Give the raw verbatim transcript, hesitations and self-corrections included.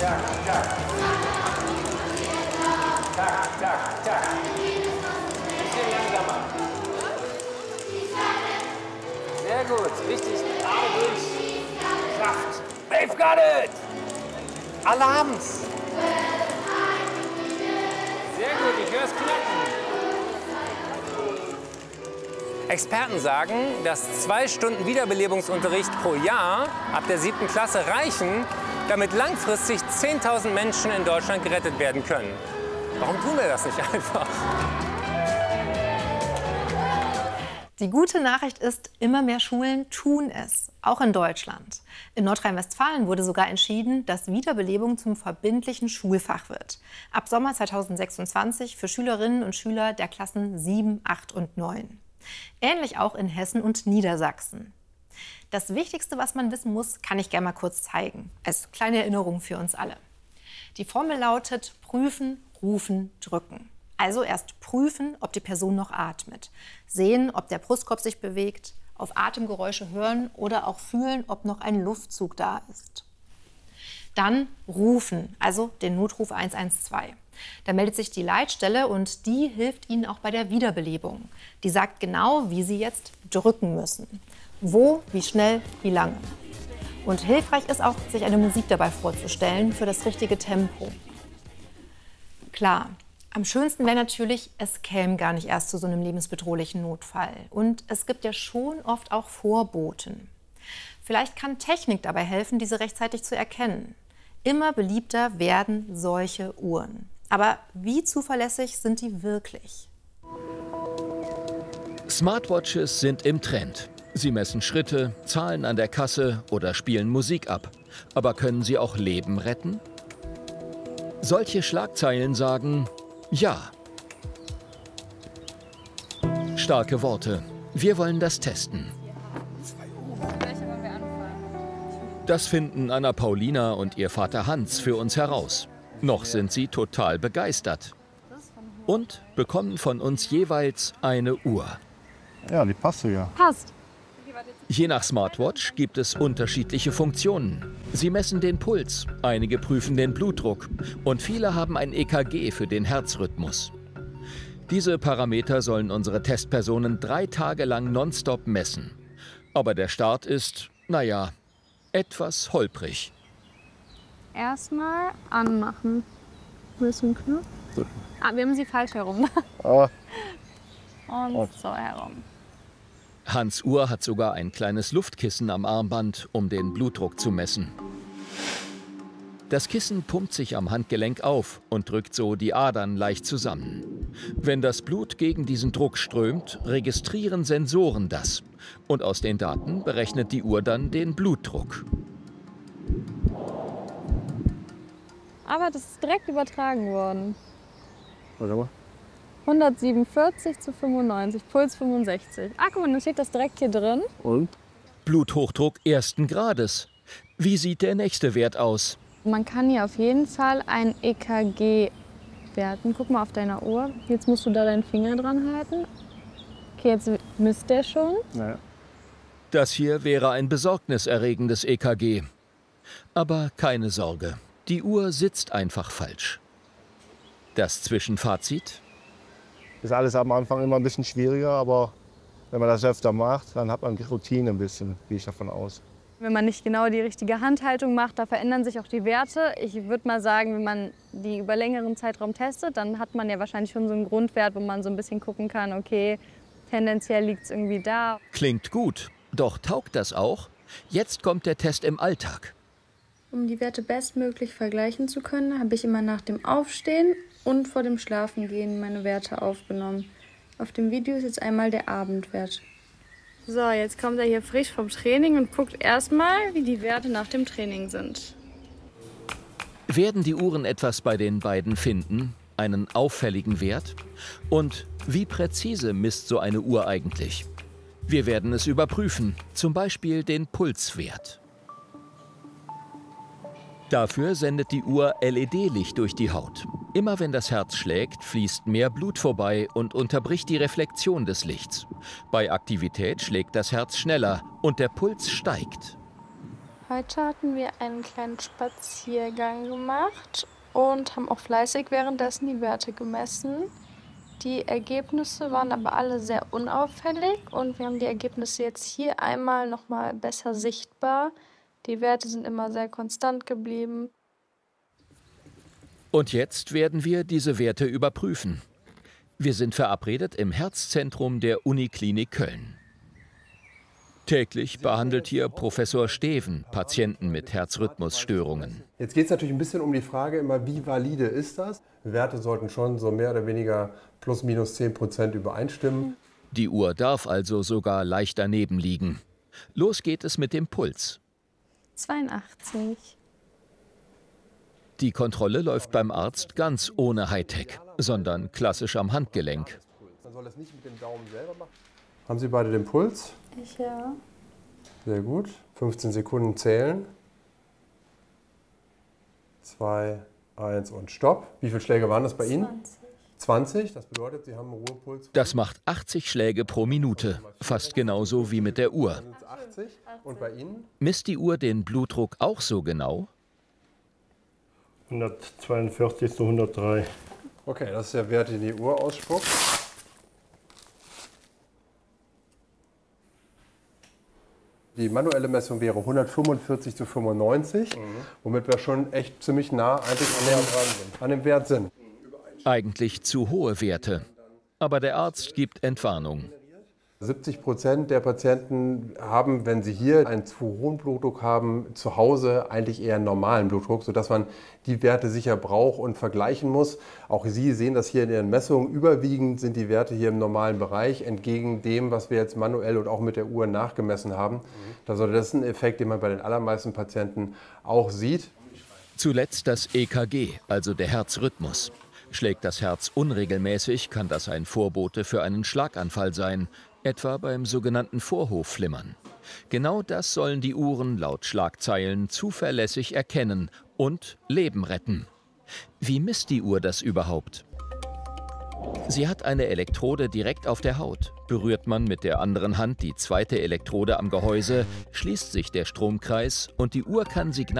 Tak, tak, tak. Bisschen langsamer. Sehr gut, richtig. Arme durch. Kraft. They've got it. Alle haben's. Sehr gut, ich höre es knacken. Experten sagen, dass zwei Stunden Wiederbelebungsunterricht pro Jahr ab der siebten Klasse reichen, damit langfristig zehntausend Menschen in Deutschland gerettet werden können. Warum tun wir das nicht einfach? Die gute Nachricht ist, immer mehr Schulen tun es, auch in Deutschland. In Nordrhein-Westfalen wurde sogar entschieden, dass Wiederbelebung zum verbindlichen Schulfach wird. Ab Sommer zweitausendsechsundzwanzig für Schülerinnen und Schüler der Klassen sieben, acht und neun. Ähnlich auch in Hessen und Niedersachsen. Das Wichtigste, was man wissen muss, kann ich gerne mal kurz zeigen. Als kleine Erinnerung für uns alle. Die Formel lautet prüfen, rufen, drücken. Also erst prüfen, ob die Person noch atmet. Sehen, ob der Brustkorb sich bewegt, auf Atemgeräusche hören oder auch fühlen, ob noch ein Luftzug da ist. Dann rufen, also den Notruf eins eins zwei. Da meldet sich die Leitstelle und die hilft Ihnen auch bei der Wiederbelebung. Die sagt genau, wie Sie jetzt drücken müssen. Wo, wie schnell, wie lange. Und hilfreich ist auch, sich eine Musik dabei vorzustellen für das richtige Tempo. Klar, am schönsten wäre natürlich, es käme gar nicht erst zu so einem lebensbedrohlichen Notfall. Und es gibt ja schon oft auch Vorboten. Vielleicht kann Technik dabei helfen, diese rechtzeitig zu erkennen. Immer beliebter werden solche Uhren. Aber wie zuverlässig sind die wirklich? Smartwatches sind im Trend. Sie messen Schritte, zahlen an der Kasse oder spielen Musik ab. Aber können sie auch Leben retten? Solche Schlagzeilen sagen ja. Starke Worte. Wir wollen das testen. Das finden Anna Paulina und ihr Vater Hans für uns heraus. Noch sind sie total begeistert. Und bekommen von uns jeweils eine Uhr. Ja, die passt sogar. Passt. Je nach Smartwatch gibt es unterschiedliche Funktionen. Sie messen den Puls, einige prüfen den Blutdruck und viele haben ein E K G für den Herzrhythmus. Diese Parameter sollen unsere Testpersonen drei Tage lang nonstop messen. Aber der Start ist, naja, etwas holprig. Erstmal anmachen. Wo ist ein Knopf? Ah, wir haben sie falsch herum. Aber Und so herum. Hans' Uhr hat sogar ein kleines Luftkissen am Armband, um den Blutdruck zu messen. Das Kissen pumpt sich am Handgelenk auf und drückt so die Adern leicht zusammen. Wenn das Blut gegen diesen Druck strömt, registrieren Sensoren das. Und aus den Daten berechnet die Uhr dann den Blutdruck. Aber das ist direkt übertragen worden. warte mal. hundertsiebenundvierzig zu fünfundneunzig, Puls fünfundsechzig. Ah, guck mal, dann steht das direkt hier drin. Und? Bluthochdruck ersten Grades. Wie sieht der nächste Wert aus? Man kann hier auf jeden Fall ein E K G werten. Guck mal auf deiner Uhr. Jetzt musst du da deinen Finger dran halten. Okay, jetzt misst der schon. Naja. Das hier wäre ein besorgniserregendes E K G. Aber keine Sorge, die Uhr sitzt einfach falsch. Das Zwischenfazit? Ist alles am Anfang immer ein bisschen schwieriger, aber wenn man das öfter macht, dann hat man Routine ein bisschen, gehe ich davon aus. Wenn man nicht genau die richtige Handhaltung macht, da verändern sich auch die Werte. Ich würde mal sagen, wenn man die über längeren Zeitraum testet, dann hat man ja wahrscheinlich schon so einen Grundwert, wo man so ein bisschen gucken kann, okay, tendenziell liegt es irgendwie da. Klingt gut, doch taugt das auch? Jetzt kommt der Test im Alltag. Um die Werte bestmöglich vergleichen zu können, habe ich immer nach dem Aufstehen und vor dem Schlafengehen meine Werte aufgenommen. Auf dem Video ist jetzt einmal der Abendwert. So, jetzt kommt er hier frisch vom Training und guckt erstmal, wie die Werte nach dem Training sind. Werden die Uhren etwas bei den beiden finden? Einen auffälligen Wert? Und wie präzise misst so eine Uhr eigentlich? Wir werden es überprüfen, zum Beispiel den Pulswert. Dafür sendet die Uhr L E D-Licht durch die Haut. Immer wenn das Herz schlägt, fließt mehr Blut vorbei und unterbricht die Reflexion des Lichts. Bei Aktivität schlägt das Herz schneller und der Puls steigt. Heute hatten wir einen kleinen Spaziergang gemacht und haben auch fleißig währenddessen die Werte gemessen. Die Ergebnisse waren aber alle sehr unauffällig und wir haben die Ergebnisse jetzt hier einmal noch mal besser sichtbar. Die Werte sind immer sehr konstant geblieben. Und jetzt werden wir diese Werte überprüfen. Wir sind verabredet im Herzzentrum der Uniklinik Köln. Täglich behandelt hier Professor Steven Patienten mit Herzrhythmusstörungen. Jetzt geht es natürlich ein bisschen um die Frage immer, wie valide ist das? Werte sollten schon so mehr oder weniger plus minus zehn Prozent übereinstimmen. Die Uhr darf also sogar leicht daneben liegen. Los geht es mit dem Puls. zweiundachtzig. Die Kontrolle läuft beim Arzt ganz ohne Hightech, sondern klassisch am Handgelenk. Man soll das nicht mit dem Daumen selber machen. Haben Sie beide den Puls? Ich ja. Sehr gut. fünfzehn Sekunden zählen. zwei, eins und Stopp. Wie viele Schläge waren das bei Ihnen? zwanzig. zwanzig. Das bedeutet, Sie haben einen Ruhepuls. Das macht achtzig Schläge pro Minute, fast genauso wie mit der Uhr. Dann sind es achtzig. Und bei Ihnen? Misst die Uhr den Blutdruck auch so genau? hundertzweiundvierzig zu hundertdrei. Okay, das ist der Wert, den die Uhr ausspuckt. Die manuelle Messung wäre hundertfünfundvierzig zu fünfundneunzig, mhm. womit wir schon echt ziemlich nah eigentlich an dem, an dem Wert sind. Eigentlich zu hohe Werte. Aber der Arzt gibt Entwarnung. siebzig Prozent der Patienten haben, wenn sie hier einen zu hohen Blutdruck haben, zu Hause eigentlich eher einen normalen Blutdruck, sodass man die Werte sicher braucht und vergleichen muss. Auch Sie sehen das hier in Ihren Messungen. Überwiegend sind die Werte hier im normalen Bereich, entgegen dem, was wir jetzt manuell und auch mit der Uhr nachgemessen haben. Also das ist ein Effekt, den man bei den allermeisten Patienten auch sieht. Zuletzt das E K G, also der Herzrhythmus. Schlägt das Herz unregelmäßig, kann das ein Vorbote für einen Schlaganfall sein, etwa beim sogenannten Vorhofflimmern. Genau das sollen die Uhren laut Schlagzeilen zuverlässig erkennen und Leben retten. Wie misst die Uhr das überhaupt? Sie hat eine Elektrode direkt auf der Haut. Berührt man mit der anderen Hand die zweite Elektrode am Gehäuse, schließt sich der Stromkreis und die Uhr kann Signale